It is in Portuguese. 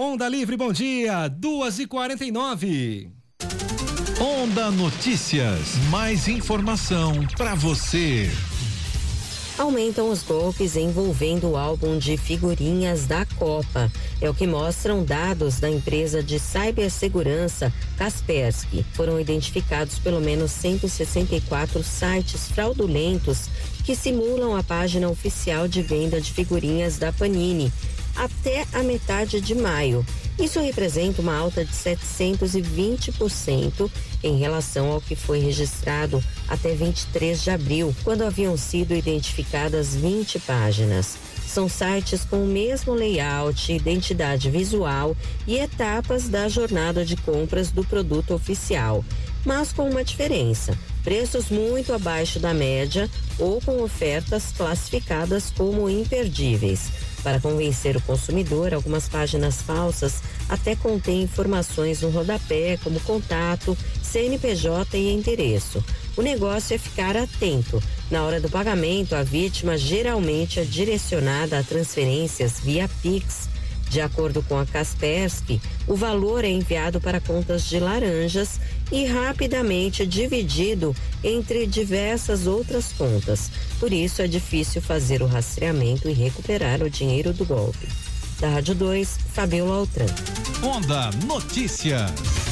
Onda Livre, bom dia, 2h49. Onda Notícias, mais informação para você. Aumentam os golpes envolvendo o álbum de figurinhas da Copa. É o que mostram dados da empresa de cibersegurança Kaspersky. Foram identificados pelo menos 164 sites fraudulentos que simulam a página oficial de venda de figurinhas da Panini até a metade de maio. Isso representa uma alta de 720% em relação ao que foi registrado até 23 de abril, quando haviam sido identificadas 20 páginas. São sites com o mesmo layout, identidade visual e etapas da jornada de compras do produto oficial, mas com uma diferença: preços muito abaixo da média ou com ofertas classificadas como imperdíveis. Para convencer o consumidor, algumas páginas falsas até contêm informações no rodapé, como contato, CNPJ e endereço. O negócio é ficar atento. Na hora do pagamento, a vítima geralmente é direcionada a transferências via Pix. De acordo com a Kaspersky, o valor é enviado para contas de laranjas e rapidamente dividido entre diversas outras contas. Por isso é difícil fazer o rastreamento e recuperar o dinheiro do golpe. Da Rádio 2, Fabiola Altran. Onda Notícias.